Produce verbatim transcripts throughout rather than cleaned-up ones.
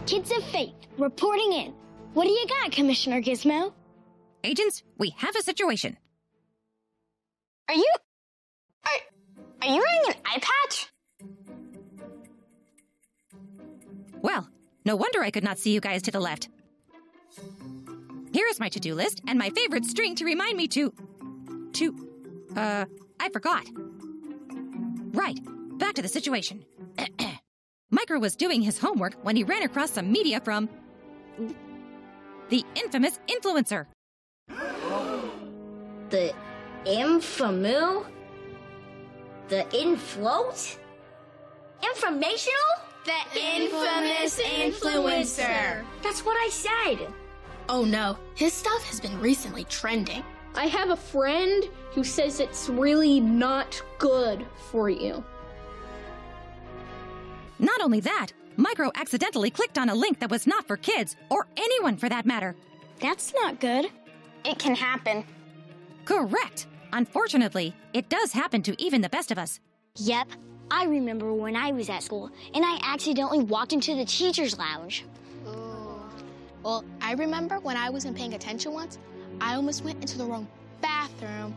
Kids of Faith, reporting in. What do you got, Commissioner Gizmo? Agents, we have a situation. Are you... Are, are you wearing an eye patch? Well, no wonder I could not see you guys to the left. Here is my to-do list and my favorite string to remind me to... To... Uh, I forgot. Right, back to the situation. Micro was doing his homework when he ran across some media from... the infamous influencer. The infamu? The infloat? Informational? The infamous influencer. That's what I said. Oh no, his stuff has been recently trending. I have a friend who says it's really not good for you. Not only that, Micro accidentally clicked on a link that was not for kids, or anyone for that matter. That's not good. It can happen. Correct. Unfortunately, it does happen to even the best of us. Yep. I remember when I was at school, and I accidentally walked into the teacher's lounge. Ooh. Well, I remember when I wasn't paying attention once, I almost went into the wrong bathroom.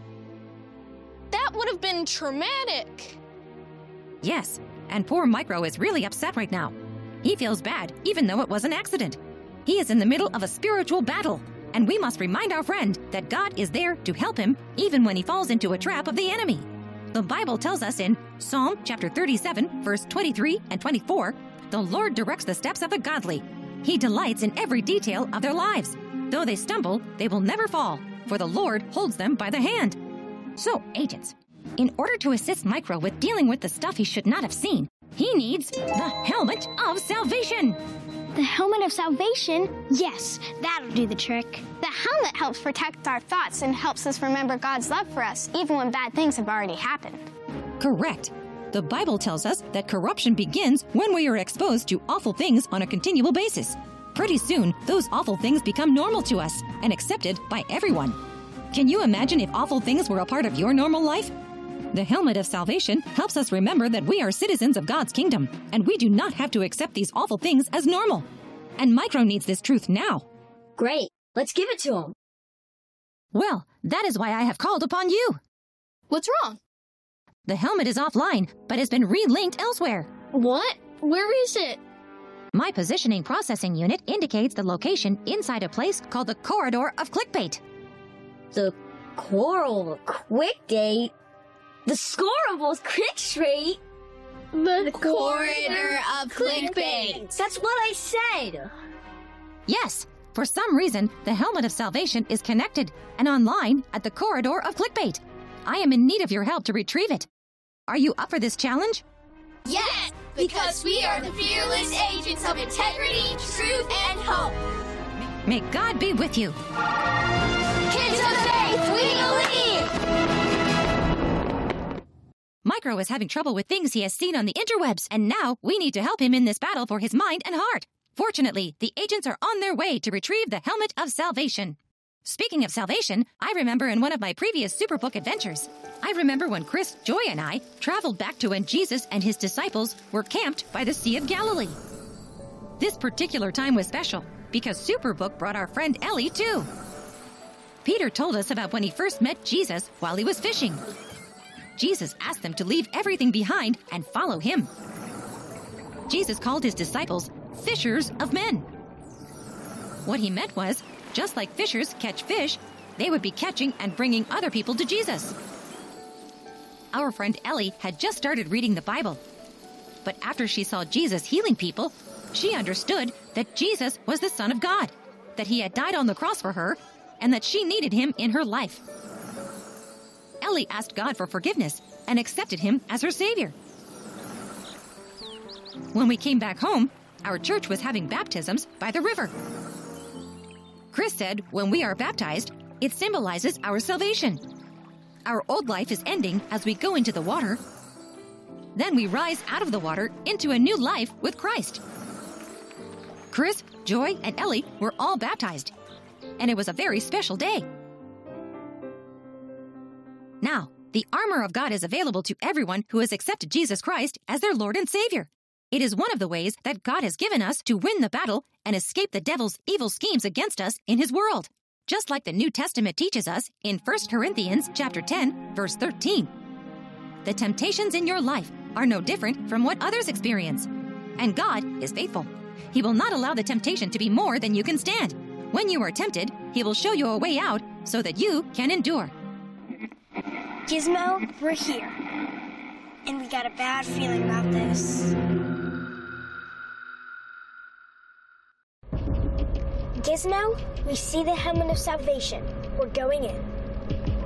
That would have been traumatic. Yes, and poor Micro is really upset right now. He feels bad, even though it was an accident. He is in the middle of a spiritual battle, and we must remind our friend that God is there to help him even when he falls into a trap of the enemy. The Bible tells us in Psalm chapter thirty-seven, verse twenty-three and twenty-four, the Lord directs the steps of the godly. He delights in every detail of their lives. Though they stumble, they will never fall, for the Lord holds them by the hand. So, agents, in order to assist Micro with dealing with the stuff he should not have seen, he needs the Helmet of Salvation. The Helmet of Salvation? Yes, that'll do the trick. The helmet helps protect our thoughts and helps us remember God's love for us, even when bad things have already happened. Correct. The Bible tells us that corruption begins when we are exposed to awful things on a continual basis. Pretty soon, those awful things become normal to us and accepted by everyone. Can you imagine if awful things were a part of your normal life? The Helmet of Salvation helps us remember that we are citizens of God's kingdom, and we do not have to accept these awful things as normal. And Micro needs this truth now. Great. Let's give it to him. Well, that is why I have called upon you. What's wrong? The helmet is offline, but has been relinked elsewhere. What? Where is it? My positioning processing unit indicates the location inside a place called the Corridor of Clickbait. The Coral Quick Date? The Scorables Quick Street? The, the corridor of clickbait. That's what I said. Yes, for some reason, the Helmet of Salvation is connected and online at the Corridor of Clickbait. I am in need of your help to retrieve it. Are you up for this challenge? Yes, because we are the fearless agents of integrity, truth, and hope. May God be with you. Kids of Faith, we believe! Micro is having trouble with things he has seen on the interwebs, and now we need to help him in this battle for his mind and heart. Fortunately, the agents are on their way to retrieve the Helmet of Salvation. Speaking of salvation, I remember in one of my previous Superbook adventures, I remember when Chris, Joy, and I traveled back to when Jesus and his disciples were camped by the Sea of Galilee. This particular time was special because Superbook brought our friend Ellie too. Peter told us about when he first met Jesus while he was fishing. Jesus asked them to leave everything behind and follow him. Jesus called his disciples fishers of men. What he meant was, just like fishers catch fish, they would be catching and bringing other people to Jesus. Our friend Ellie had just started reading the Bible. But after she saw Jesus healing people, she understood that Jesus was the Son of God, that he had died on the cross for her, and that she needed him in her life. Ellie asked God for forgiveness and accepted him as her Savior. When we came back home, our church was having baptisms by the river. Chris said when we are baptized, it symbolizes our salvation. Our old life is ending as we go into the water. Then we rise out of the water into a new life with Christ. Chris, Joy, and Ellie were all baptized, and it was a very special day. Now, the armor of God is available to everyone who has accepted Jesus Christ as their Lord and Savior. It is one of the ways that God has given us to win the battle and escape the devil's evil schemes against us in his world. Just like the New Testament teaches us in First Corinthians chapter ten, verse thirteen. The temptations in your life are no different from what others experience. And God is faithful. He will not allow the temptation to be more than you can stand. When you are tempted, he will show you a way out so that you can endure. Gizmo, we're here. And we got a bad feeling about this. Gizmo, we see the helmet of salvation. We're going in.